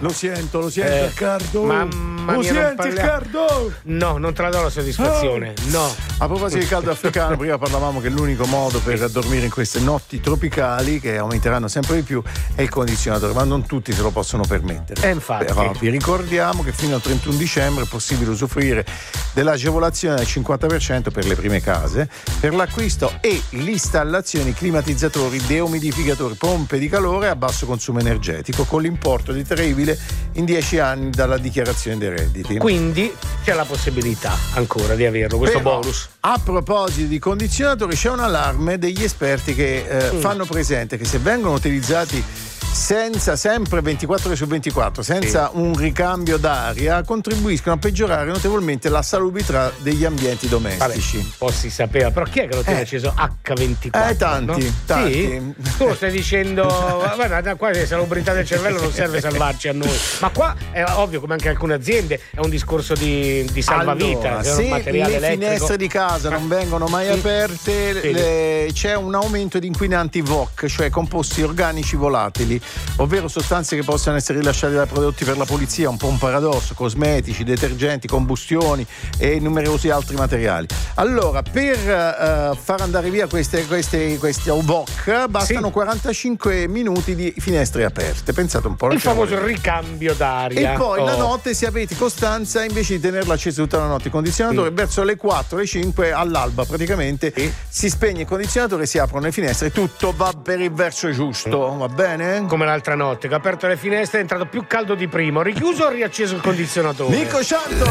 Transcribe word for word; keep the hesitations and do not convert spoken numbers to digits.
Lo sento, lo sento, Eh, Riccardo. mamma lo mia, non senti, parliamo- Riccardo? No, non te la do la soddisfazione. No. A proposito di caldo africano, prima parlavamo che l'unico modo per dormire in queste notti tropicali, che aumenteranno sempre di più, è il condizionatore, ma non tutti se lo possono permettere. Eh, infatti. Però vi ricordiamo che fino al trentuno dicembre è possibile usufruire dell'agevolazione del cinquanta per cento per le prime case, per l'acquisto e l'installazione di climatizzatori, deumidificatori, pompe di calore a basso consumo energetico, con l'importo detraibile in dieci anni dalla dichiarazione dei redditi. Quindi c'è la possibilità ancora di averlo, questo Però, bonus. A proposito di condizionatori, c'è un allarme degli esperti che eh, Mm. fanno presente che se vengono utilizzati senza, sempre ventiquattro ore su ventiquattro, senza Sì. un ricambio d'aria, contribuiscono a peggiorare notevolmente la salubrità degli ambienti Vabbè, domestici. un po' si sapeva, però chi è che lo tiene Eh. acceso acca ventiquattro? Eh, tanti, no? tanti. Sì? Tu lo stai dicendo, guarda, da qua la salubrità del cervello non serve salvarci a noi, ma qua è ovvio, come anche alcune aziende, è un discorso di, di salvavita. Allora, se è un se materiale le elettrico. finestre di casa non vengono mai Sì. aperte, Sì. le- c'è un aumento di inquinanti V O C, cioè composti organici volatili, ovvero sostanze che possono essere rilasciate da prodotti per la pulizia, un po' un paradosso, cosmetici, detergenti, combustioni e numerosi altri materiali. Allora, per eh, far andare via queste, queste, questi V O C bastano Sì. quarantacinque minuti di finestre aperte. Pensate un po'. non Il ci vuole. famoso ricambio d'aria. E poi la Oh. notte, se avete costanza, invece di tenerla accesa tutta la notte il condizionatore, Mm. verso le quattro, le cinque all'alba praticamente Sì. si spegne il condizionatore, si aprono le finestre, tutto va per il verso giusto, va bene? Come l'altra notte che ho aperto le finestre è entrato più caldo di prima, ho richiuso o riacceso il condizionatore. Nico Cianto!